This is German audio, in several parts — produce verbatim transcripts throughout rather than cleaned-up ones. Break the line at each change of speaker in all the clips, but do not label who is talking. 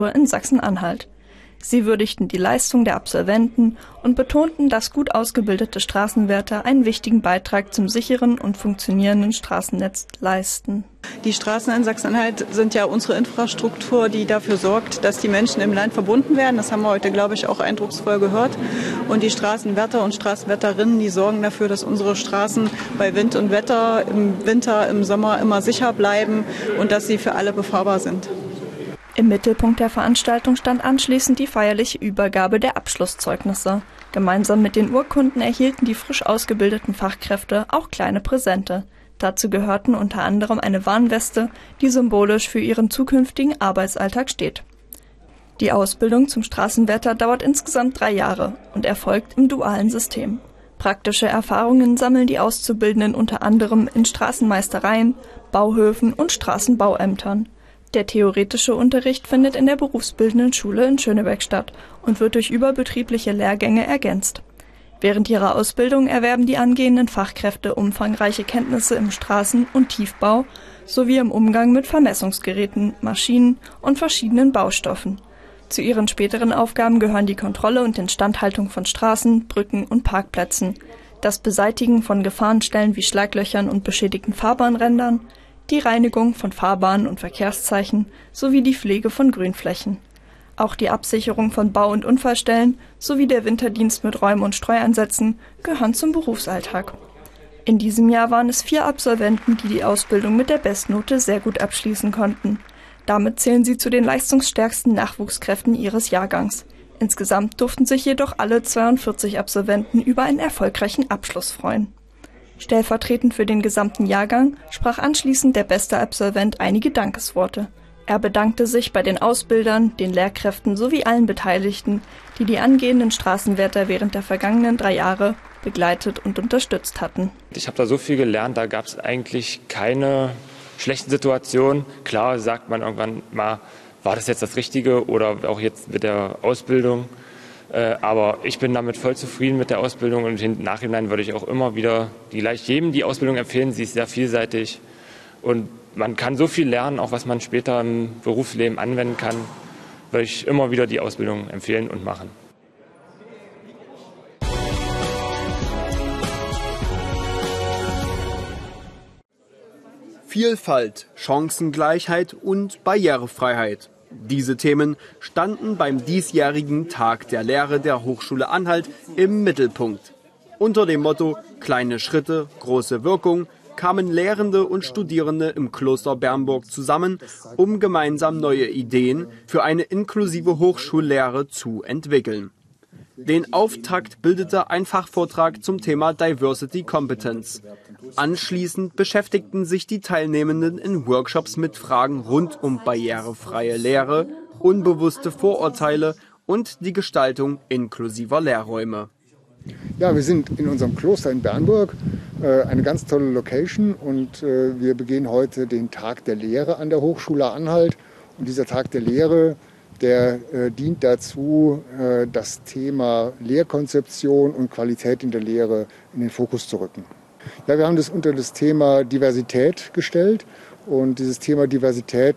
in Sachsen-Anhalt. Sie würdigten die Leistung der Absolventen und betonten, dass gut ausgebildete Straßenwärter einen wichtigen Beitrag zum sicheren und funktionierenden Straßennetz leisten.
Die Straßen in Sachsen-Anhalt sind ja unsere Infrastruktur, die dafür sorgt, dass die Menschen im Land verbunden werden. Das haben wir heute, glaube ich, auch eindrucksvoll gehört. Und die Straßenwärter und Straßenwärterinnen, die sorgen dafür, dass unsere Straßen bei Wind und Wetter im Winter, im Sommer immer sicher bleiben und dass sie für alle befahrbar sind.
Im Mittelpunkt der Veranstaltung stand anschließend die feierliche Übergabe der Abschlusszeugnisse. Gemeinsam mit den Urkunden erhielten die frisch ausgebildeten Fachkräfte auch kleine Präsente. Dazu gehörten unter anderem eine Warnweste, die symbolisch für ihren zukünftigen Arbeitsalltag steht. Die Ausbildung zum Straßenwärter dauert insgesamt drei Jahre und erfolgt im dualen System. Praktische Erfahrungen sammeln die Auszubildenden unter anderem in Straßenmeistereien, Bauhöfen und Straßenbauämtern. Der theoretische Unterricht findet in der berufsbildenden Schule in Schönebeck statt und wird durch überbetriebliche Lehrgänge ergänzt. Während ihrer Ausbildung erwerben die angehenden Fachkräfte umfangreiche Kenntnisse im Straßen- und Tiefbau sowie im Umgang mit Vermessungsgeräten, Maschinen und verschiedenen Baustoffen. Zu ihren späteren Aufgaben gehören die Kontrolle und Instandhaltung von Straßen, Brücken und Parkplätzen, das Beseitigen von Gefahrenstellen wie Schlaglöchern und beschädigten Fahrbahnrändern, die Reinigung von Fahrbahnen und Verkehrszeichen sowie die Pflege von Grünflächen. Auch die Absicherung von Bau- und Unfallstellen sowie der Winterdienst mit Räum- und Streueinsätzen gehören zum Berufsalltag. In diesem Jahr waren es vier Absolventen, die die Ausbildung mit der Bestnote sehr gut abschließen konnten. Damit zählen sie zu den leistungsstärksten Nachwuchskräften ihres Jahrgangs. Insgesamt durften sich jedoch alle zweiundvierzig Absolventen über einen erfolgreichen Abschluss freuen. Stellvertretend für den gesamten Jahrgang sprach anschließend der beste Absolvent einige Dankesworte. Er bedankte sich bei den Ausbildern, den Lehrkräften sowie allen Beteiligten, die die angehenden Straßenwärter während der vergangenen drei Jahre begleitet und unterstützt hatten.
Ich habe da so viel gelernt, da gab es eigentlich keine schlechten Situationen. Klar sagt man irgendwann mal, war das jetzt das Richtige oder auch jetzt mit der Ausbildung. Aber ich bin damit voll zufrieden mit der Ausbildung und im Nachhinein würde ich auch immer wieder die, jedem die Ausbildung empfehlen. Sie ist sehr vielseitig und man kann so viel lernen, auch was man später im Berufsleben anwenden kann, würde ich immer wieder die Ausbildung empfehlen und machen.
Vielfalt, Chancengleichheit und Barrierefreiheit. Diese Themen standen beim diesjährigen Tag der Lehre der Hochschule Anhalt im Mittelpunkt. Unter dem Motto »Kleine Schritte, große Wirkung« kamen Lehrende und Studierende im Kloster Bernburg zusammen, um gemeinsam neue Ideen für eine inklusive Hochschullehre zu entwickeln. Den Auftakt bildete ein Fachvortrag zum Thema Diversity Competence. Anschließend beschäftigten sich die Teilnehmenden in Workshops mit Fragen rund um barrierefreie Lehre, unbewusste Vorurteile und die Gestaltung inklusiver Lehrräume.
Ja, wir sind in unserem Kloster in Bernburg, äh, eine ganz tolle Location und äh, wir begehen heute den Tag der Lehre an der Hochschule Anhalt. Und dieser Tag der Lehre, der äh, dient dazu, äh, das Thema Lehrkonzeption und Qualität in der Lehre in den Fokus zu rücken. Ja, wir haben das unter das Thema Diversität gestellt und dieses Thema Diversität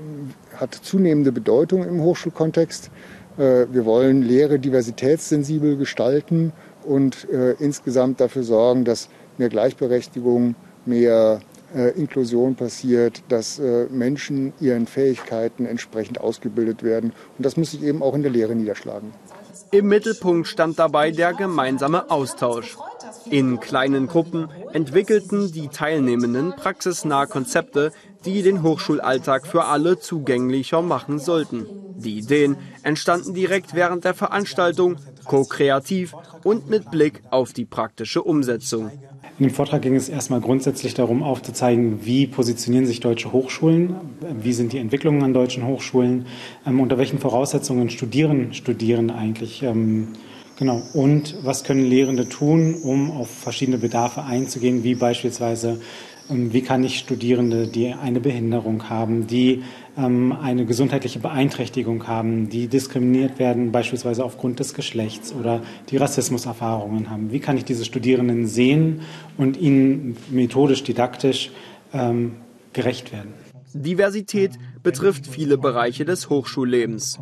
hat zunehmende Bedeutung im Hochschulkontext. Äh, wir wollen Lehre diversitätssensibel gestalten und äh, insgesamt dafür sorgen, dass mehr Gleichberechtigung, mehr äh, Inklusion passiert, dass äh, Menschen ihren Fähigkeiten entsprechend ausgebildet werden. Und das muss sich eben auch in der Lehre niederschlagen.
Im Mittelpunkt stand dabei der gemeinsame Austausch. In kleinen Gruppen entwickelten die Teilnehmenden praxisnahe Konzepte, die den Hochschulalltag für alle zugänglicher machen sollten. Die Ideen entstanden direkt während der Veranstaltung, ko-kreativ und mit Blick auf die praktische Umsetzung.
In dem Vortrag ging es erstmal grundsätzlich darum, aufzuzeigen, wie positionieren sich deutsche Hochschulen, wie sind die Entwicklungen an deutschen Hochschulen, ähm, unter welchen Voraussetzungen studieren Studierende eigentlich. Ähm, genau. Und was können Lehrende tun, um auf verschiedene Bedarfe einzugehen, wie beispielsweise, ähm, wie kann ich Studierende, die eine Behinderung haben, die ähm, eine gesundheitliche Beeinträchtigung haben, die diskriminiert werden, beispielsweise aufgrund des Geschlechts oder die Rassismuserfahrungen haben. Wie kann ich diese Studierenden sehen und ihnen methodisch, didaktisch ähm, gerecht werden?
Diversität betrifft viele Bereiche des Hochschullebens.